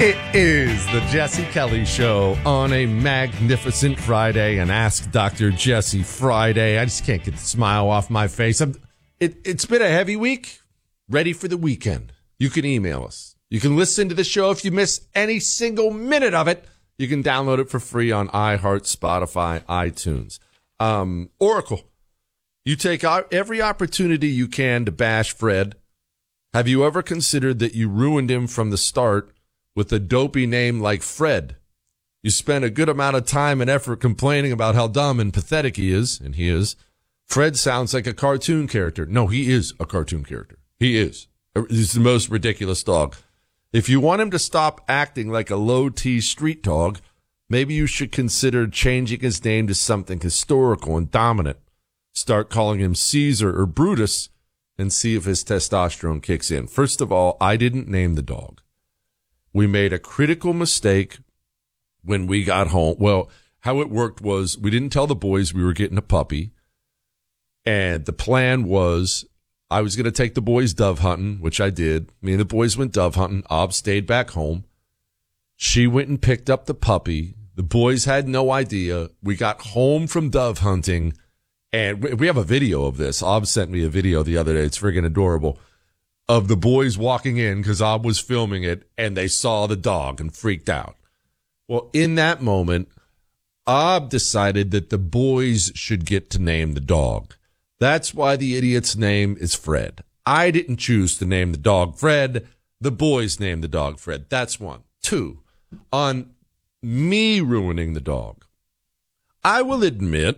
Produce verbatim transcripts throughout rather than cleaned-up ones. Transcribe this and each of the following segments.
It is the Jesse Kelly Show on a magnificent Friday, and Ask Doctor Jesse Friday. I just can't get the smile off my face. I'm, it, it's been a heavy week. Ready for the weekend. You can email us. You can listen to the show if you miss any single minute of it. You can download it for free on iHeart, Spotify, iTunes. Um, Oracle, you take every opportunity you can to bash Fred. Have you ever considered that you ruined him from the start with a dopey name like Fred? You spent a good amount of time and effort complaining about how dumb and pathetic he is, and he is. Fred sounds like a cartoon character. No, he is a cartoon character. He is. He's the most ridiculous dog. If you want him to stop acting like a low-T street dog, maybe you should consider changing his name to something historical and dominant. Start calling him Caesar or Brutus and see if his testosterone kicks in. First of all, I didn't name the dog. We made a critical mistake when we got home. Well, how it worked was we didn't tell the boys we were getting a puppy. And the plan was I was going to take the boys dove hunting, which I did. Me and the boys went dove hunting. Ob stayed back home. She went and picked up the puppy. The boys had no idea. We got home from dove hunting, and we have a video of this. Ob sent me a video the other day. It's friggin' adorable. Of the boys walking in because Ob was filming it, and they saw the dog and freaked out. Well, in that moment, Ob decided that the boys should get to name the dog. That's why the idiot's name is Fred. I didn't choose to name the dog Fred. The boys named the dog Fred. That's one. Two, on me ruining the dog. I will admit,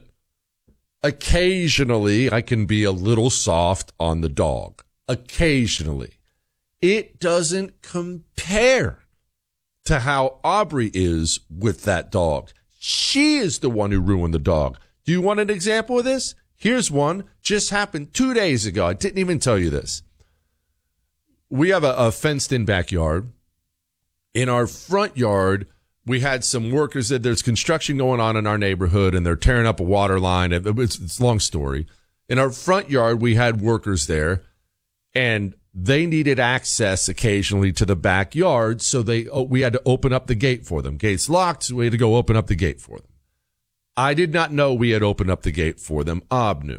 occasionally I can be a little soft on the dog. Occasionally. It doesn't compare to how Aubrey is with that dog. She is the one who ruined the dog. Do you want an example of this? Here's one. Just happened two days ago. I didn't even tell you this. We have a, a fenced-in backyard. In our front yard, we had some workers that there's construction going on in our neighborhood, and they're tearing up a water line. It's, it's a long story. In our front yard, we had workers there, and they needed access occasionally to the backyard, so they oh, we had to open up the gate for them. Gate's locked, so we had to go open up the gate for them. I did not know we had opened up the gate for them. Ob knew.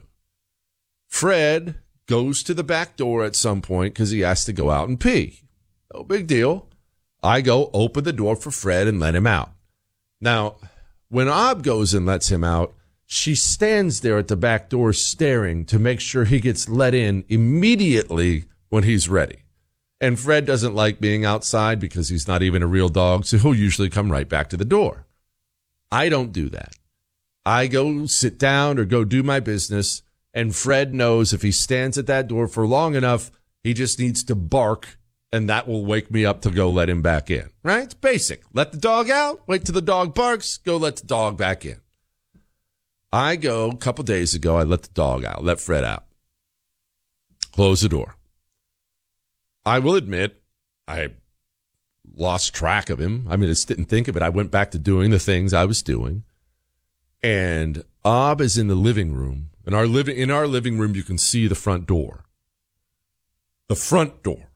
Fred goes to the back door at some point because he has to go out and pee. No big deal. I go open the door for Fred and let him out. Now, when Ob goes and lets him out, she stands there at the back door staring to make sure he gets let in immediately when he's ready. And Fred doesn't like being outside because he's not even a real dog, so he'll usually come right back to the door. I don't do that. I go sit down or go do my business, and Fred knows if he stands at that door for long enough, he just needs to bark, and that will wake me up to go let him back in. Right? It's basic. Let the dog out, wait till the dog barks, go let the dog back in. I go, a couple days ago, I let the dog out, let Fred out. Close the door. I will admit, I lost track of him. I mean, I just didn't think of it. I went back to doing the things I was doing. And Ob is in the living room. In our living in our living room, you can see the front door. The front door.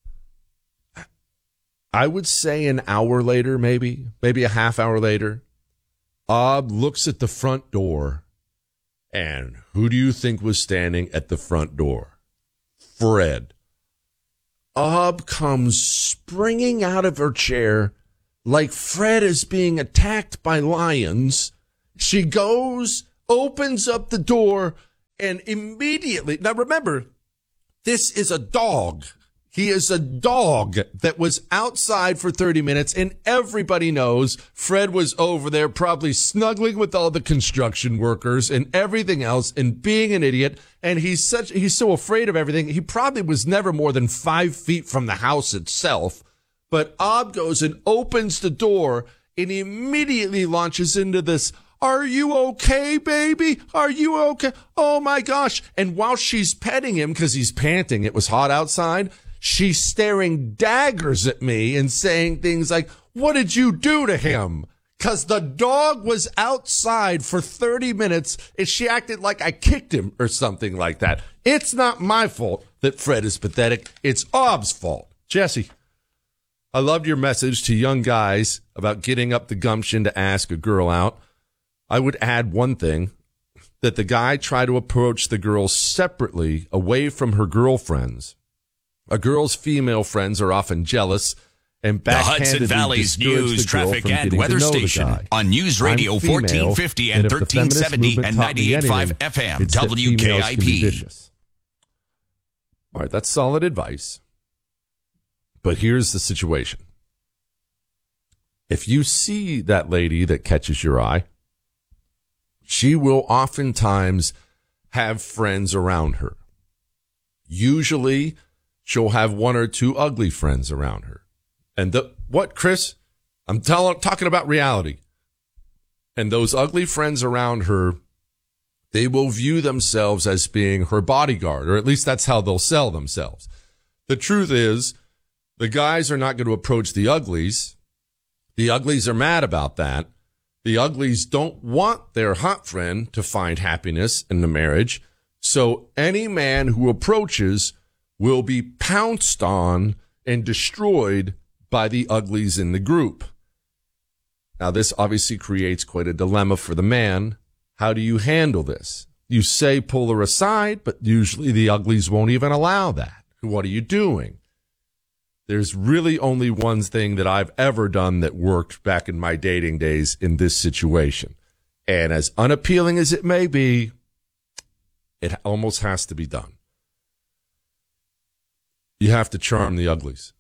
I would say an hour later, maybe, maybe a half hour later, Ob looks at the front door, and who do you think was standing at the front door? Fred. Ob comes springing out of her chair like Fred is being attacked by lions. She goes, opens up the door, and immediately, now remember, this is a dog. He is a dog that was outside for thirty minutes, and everybody knows Fred was over there probably snuggling with all the construction workers and everything else and being an idiot. And he's such, he's so afraid of everything. He probably was never more than five feet from the house itself. But Ob goes and opens the door and immediately launches into this, "Are you okay, baby? Are you okay? Oh my gosh." And while she's petting him, because he's panting, it was hot outside, she's staring daggers at me and saying things like, "What did you do to him?" Because the dog was outside for thirty minutes and she acted like I kicked him or something like that. It's not my fault that Fred is pathetic. It's Ob's fault. Jesse. I loved your message to young guys about getting up the gumption to ask a girl out. I would add one thing, that the guy try to approach the girl separately away from her girlfriends. A girl's female friends are often jealous and backhandedly the Hudson Valley's news, traffic, and weather station on News Radio fourteen fifty and thirteen seventy and ninety-eight point five F M W K I P. All right, that's solid advice. But here's the situation. If you see that lady that catches your eye, she will oftentimes have friends around her. Usually, she'll have one or two ugly friends around her. And the, what, Chris? I'm tell, talking about reality. And those ugly friends around her, they will view themselves as being her bodyguard, or at least that's how they'll sell themselves. The truth is, the guys are not going to approach the uglies. The uglies are mad about that. The uglies don't want their hot friend to find happiness in the marriage. So any man who approaches will be pounced on and destroyed by the uglies in the group. Now, this obviously creates quite a dilemma for the man. How do you handle this? You say pull her aside, but usually the uglies won't even allow that. What are you doing? There's really only one thing that I've ever done that worked back in my dating days in this situation. And as unappealing as it may be, it almost has to be done. You have to charm the uglies.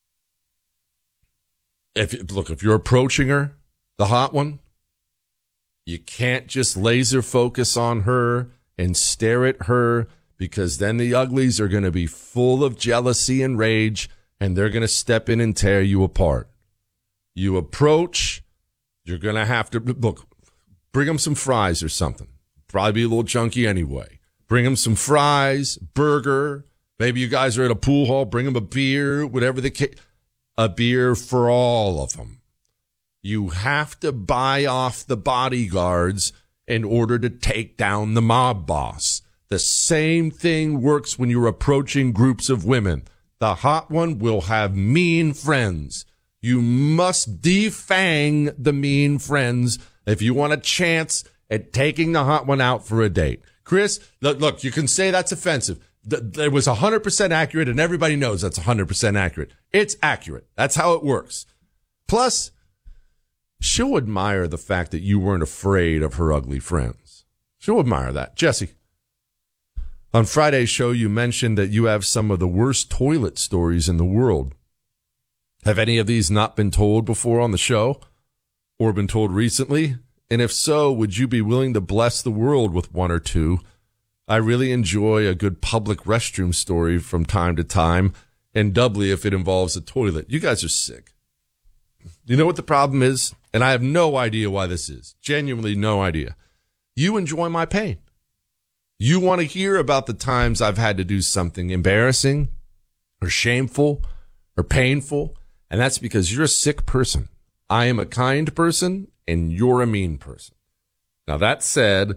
If look, if you're approaching her, the hot one, you can't just laser focus on her and stare at her, because then the uglies are going to be full of jealousy and rage, and they're going to step in and tear you apart. You approach, you're going to have to, look, bring them some fries or something. Probably be a little chunky anyway. Bring them some fries, burger. Maybe you guys are at a pool hall. Bring them a beer, whatever the case. A beer for all of them. You have to buy off the bodyguards in order to take down the mob boss. The same thing works when you're approaching groups of women. The hot one will have mean friends. You must defang the mean friends if you want a chance at taking the hot one out for a date. Chris, look, you can say that's offensive. It was one hundred percent accurate, and everybody knows that's one hundred percent accurate. It's accurate. That's how it works. Plus, she'll admire the fact that you weren't afraid of her ugly friends. She'll admire that. Jesse, on Friday's show, you mentioned that you have some of the worst toilet stories in the world. Have any of these not been told before on the show or been told recently? And if so, would you be willing to bless the world with one or two? I really enjoy a good public restroom story from time to time, and doubly if it involves a toilet. You guys are sick. You know what the problem is? And I have no idea why this is. Genuinely no idea. You enjoy my pain. You want to hear about the times I've had to do something embarrassing or shameful or painful, and that's because you're a sick person. I am a kind person, and you're a mean person. Now, that said,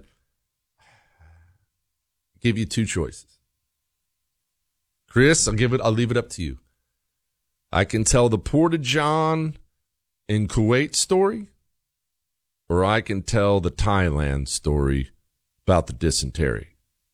I'll give you two choices. Chris, I'll give it, I'll leave it up to you. I can tell the Porta John in Kuwait story, or I can tell the Thailand story about the dysentery.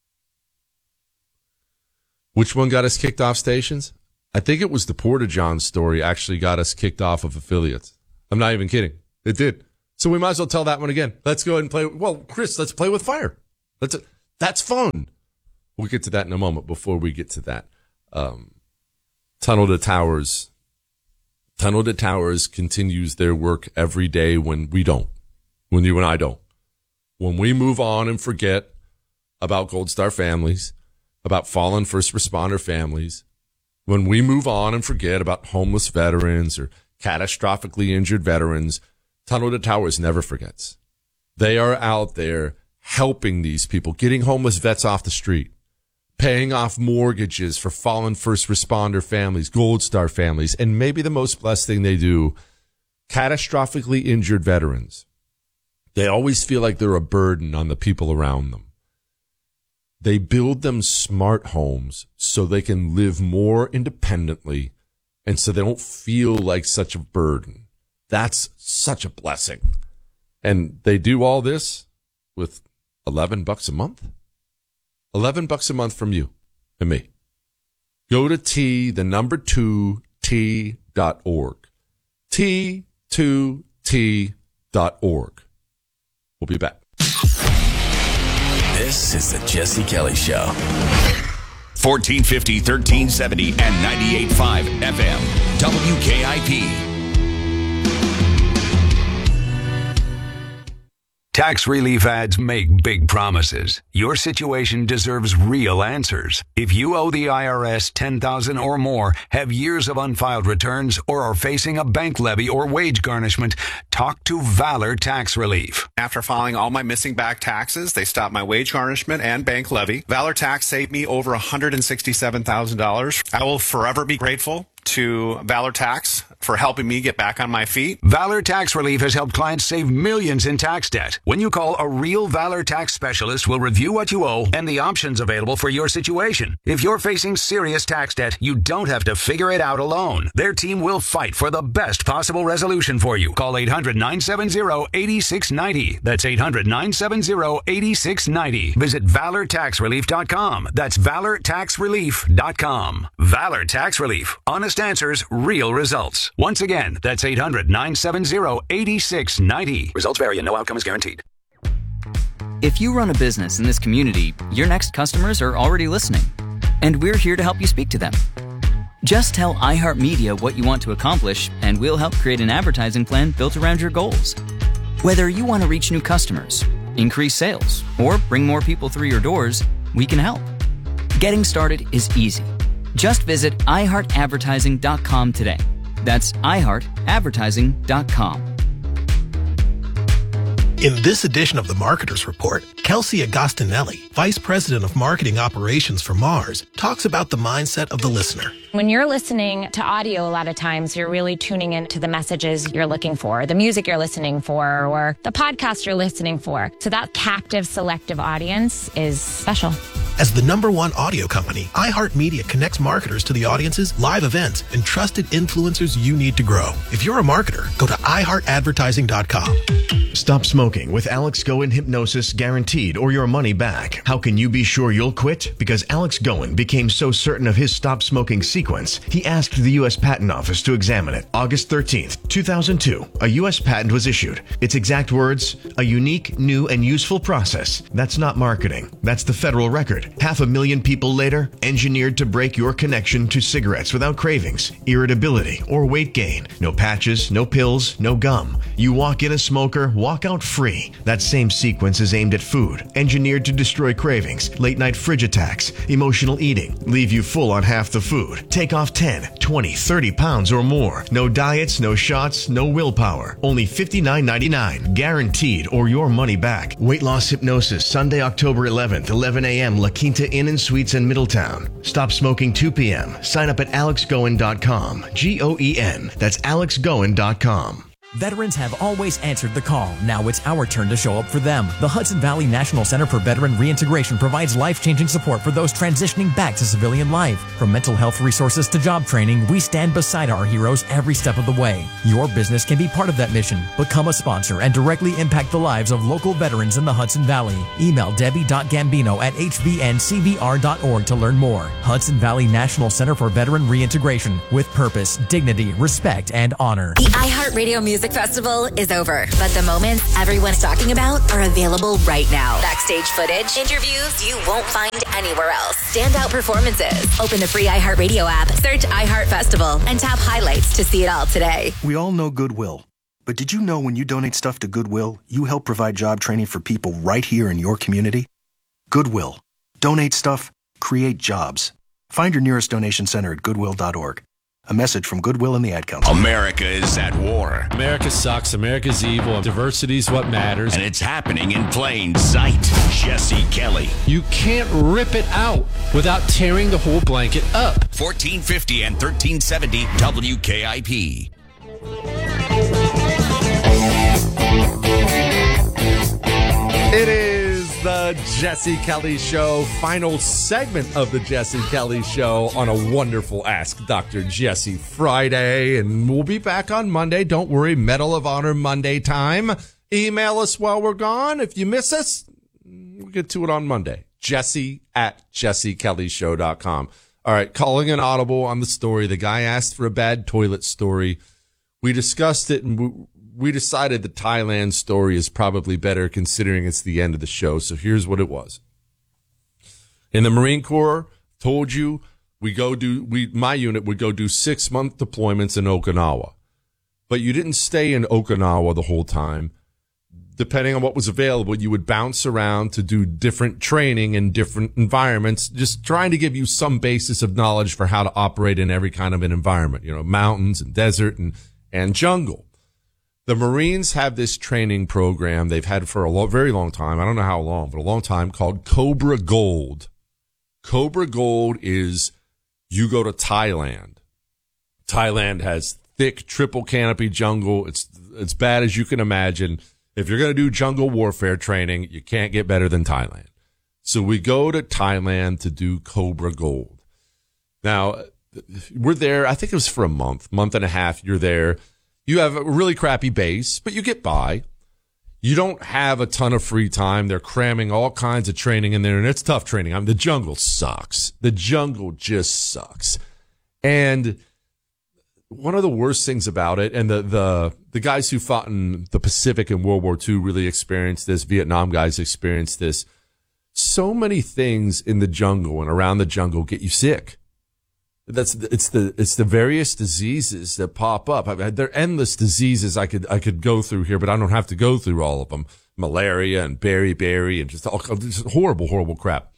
Which one got us kicked off stations? I think it was the Porta John story actually got us kicked off of affiliates. I'm not even kidding. It did. So we might as well tell that one again. Let's go ahead and play. Well, Chris, let's play with fire. Let's, that's fun. We'll get to that in a moment. Before we get to that, um, Tunnel to Towers. Tunnel to Towers continues their work every day when we don't, when you and I don't. When we move on and forget about Gold Star families, about fallen first responder families, when we move on and forget about homeless veterans or catastrophically injured veterans, Tunnel to Towers never forgets. They are out there helping these people, getting homeless vets off the street, paying off mortgages for fallen first responder families, Gold Star families, and maybe the most blessed thing they do, catastrophically injured veterans. They always feel like they're a burden on the people around them. They build them smart homes so they can live more independently And so they don't feel like such a burden. That's such a blessing. And they do all this with eleven bucks a month. eleven bucks a month from you and me. Go to T, the number two, T dot org. T two T dot org. We'll be back. This is the Jesse Kelly Show. fourteen fifty, thirteen seventy, and ninety-eight point five F M. W K I P. Tax relief ads make big promises. Your situation deserves real answers. If you owe the I R S ten thousand dollars or more, have years of unfiled returns, or are facing a bank levy or wage garnishment, talk to Valor Tax Relief. After filing all my missing back taxes, they stopped my wage garnishment and bank levy. Valor Tax saved me over one hundred sixty-seven thousand dollars. I will forever be grateful to Valor Tax for helping me get back on my feet. Valor Tax Relief has helped clients save millions in tax debt. When you call, a real Valor Tax specialist will review what you owe and the options available for your situation. If you're facing serious tax debt, you don't have to figure it out alone. Their team will fight for the best possible resolution for you. Call eight hundred, nine seven zero, eight six nine zero. That's eight hundred, nine seven zero, eight six nine zero. Visit valor tax relief dot com. That's valor tax relief dot com. Valor Tax Relief. Honest answers, real results. Once again, that's eight hundred, nine seven zero, eight six nine zero. Results vary and no outcome is guaranteed. If you run a business in this community, your next customers are already listening, and we're here to help you speak to them. Just tell iHeartMedia what you want to accomplish, and we'll help create an advertising plan built around your goals. Whether you want to reach new customers, increase sales, or bring more people through your doors, we can help. Getting started is easy. Just visit i heart advertising dot com today. That's i heart advertising dot com. In this edition of the Marketer's Report, Kelsey Agostinelli, Vice President of Marketing Operations for Mars, talks about the mindset of the listener. When you're listening to audio, a lot of times you're really tuning into the messages you're looking for, the music you're listening for, or the podcast you're listening for. So that captive, selective audience is special. As the number one audio company, iHeartMedia connects marketers to the audiences, live events, and trusted influencers you need to grow. If you're a marketer, go to i heart advertising dot com. Stop smoking with Alex Goen Hypnosis guaranteed or your money back. How can you be sure you'll quit? Because Alex Goen became so certain of his stop smoking sequence, he asked the U S Patent Office to examine it. August thirteenth, two thousand two, a U S patent was issued. Its exact words, a unique, new, and useful process. That's not marketing. That's the federal record. Half a million people later, engineered to break your connection to cigarettes without cravings, irritability, or weight gain. No patches, no pills, no gum. You walk in a smoker, walk out free. That same sequence is aimed at food, engineered to destroy cravings, late night fridge attacks, emotional eating, leave you full on half the food, take off ten, twenty, thirty pounds or more. No diets, no shots, no willpower. Only fifty-nine ninety-nine, guaranteed or your money back. Weight loss hypnosis, Sunday, October eleventh, eleven a.m. La Quinta Inn and Suites in Middletown. Stop smoking two p.m. Sign up at alex goen dot com. G O E N. That's alex goen dot com. Veterans have always answered the call. Now it's our turn to show up for them. The Hudson Valley National Center for Veteran Reintegration provides life-changing support for those transitioning back to civilian life. From mental health resources to job training, we stand beside our heroes every step of the way. Your business can be part of that mission. Become a sponsor and directly impact the lives of local veterans in the Hudson Valley. Email debbie dot gambino at h v n c b r dot org to learn more. Hudson Valley National Center for Veteran Reintegration. With purpose, dignity, respect, and honor. The iHeartRadio Music Festival is over, but the moments everyone's talking about are available right now. Backstage footage, interviews you won't find anywhere else. Standout performances. Open the free iHeartRadio app, search iHeart Festival, and tap highlights to see it all today. We all know Goodwill, but did you know when you donate stuff to Goodwill, you help provide job training for people right here in your community? Goodwill. Donate stuff, create jobs. Find your nearest donation center at goodwill dot org. A message from Goodwill and the Ad Council. America is at war. America sucks. America's evil. Diversity is what matters. And it's happening in plain sight. Jesse Kelly. You can't rip it out without tearing the whole blanket up. fourteen fifty and thirteen seventy W K I P. It is the Jesse Kelly Show, final segment of the Jesse Kelly Show on a wonderful Ask Doctor Jesse Friday. And we'll be back on Monday. Don't worry, Medal of Honor Monday time. Email us while we're gone. If you miss us, we'll get to it on Monday. Jesse at jesse kelly show dot com. All right, calling an audible on the story. The guy asked for a bad toilet story. We discussed it, and we, we decided the Thailand story is probably better considering it's the end of the show. So here's what it was. In the Marine Corps, told you, we go do, we, my unit would go do six month deployments in Okinawa. But you didn't stay in Okinawa the whole time. Depending on what was available, you would bounce around to do different training in different environments, just trying to give you some basis of knowledge for how to operate in every kind of an environment, you know, mountains and desert and, and jungle. The Marines have this training program they've had for a lo- very long time. I don't know how long, but a long time, called Cobra Gold. Cobra Gold is you go to Thailand. Thailand has thick triple canopy jungle. It's as bad as you can imagine. If you're going to do jungle warfare training, you can't get better than Thailand. So we go to Thailand to do Cobra Gold. Now, we're there, I think it was for a month, month and a half. You're there. You have a really crappy base, but you get by. You don't have a ton of free time. They're cramming all kinds of training in there, and it's tough training. I mean, the jungle sucks. The jungle just sucks. And one of the worst things about it, and the, the, the guys who fought in the Pacific in World War Two really experienced this. Vietnam guys experienced this. So many things in the jungle and around the jungle get you sick. That's, it's the, it's the various diseases that pop up. I mean, there are endless diseases I could, I could go through here, but I don't have to go through all of them. Malaria and beriberi and just all, just horrible, horrible crap.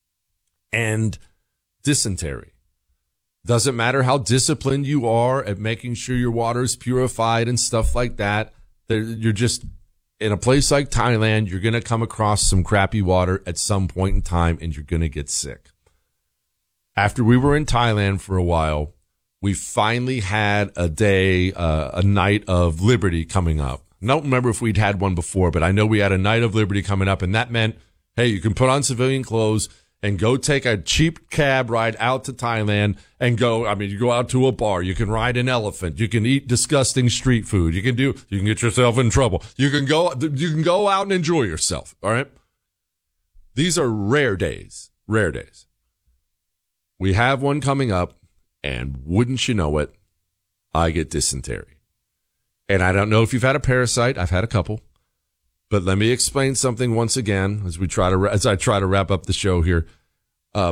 And dysentery. Doesn't matter how disciplined you are at making sure your water is purified and stuff like that. You're just in a place like Thailand, you're going to come across some crappy water at some point in time and you're going to get sick. After we were in Thailand for a while, we finally had a day, uh, a night of liberty coming up. I don't remember if we'd had one before, but I know we had a night of liberty coming up, and that meant, hey, you can put on civilian clothes and go take a cheap cab ride out to Thailand and go, I mean, you go out to a bar, you can ride an elephant, you can eat disgusting street food, you can do, you can get yourself in trouble. You can go, you can go out and enjoy yourself. All right. These are rare days, rare days. We have one coming up, and wouldn't you know it, I get dysentery. And I don't know if you've had a parasite. I've had a couple. But let me explain something once again as we try to as I try to wrap up the show here. Uh,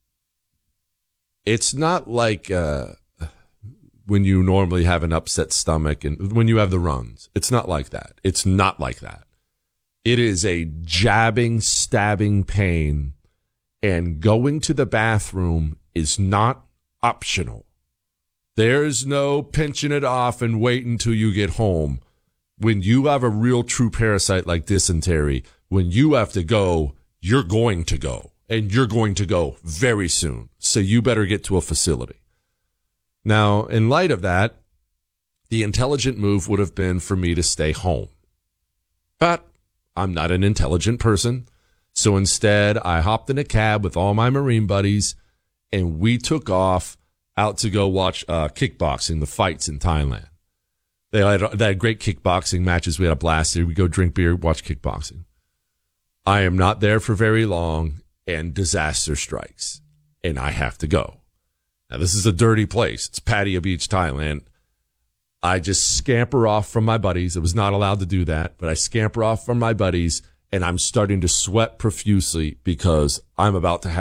it's not like uh, when you normally have an upset stomach and when you have the runs. It's not like that. It's not like that. It is a jabbing, stabbing pain, and going to the bathroom is not optional. There's no pinching it off and waiting until you get home. When you have a real true parasite like dysentery, when you have to go, you're going to go, and you're going to go very soon. So you better get to a facility. Now, in light of that, the intelligent move would have been for me to stay home. But I'm not an intelligent person. So instead, I hopped in a cab with all my Marine buddies, and we took off out to go watch uh, kickboxing, the fights in Thailand. They had, they had great kickboxing matches. We had a blast there. We go drink beer, watch kickboxing. I am not there for very long, and disaster strikes, and I have to go. Now, this is a dirty place. It's Pattaya Beach, Thailand. I just scamper off from my buddies. I was not allowed to do that, but I scamper off from my buddies, and I'm starting to sweat profusely because I'm about to have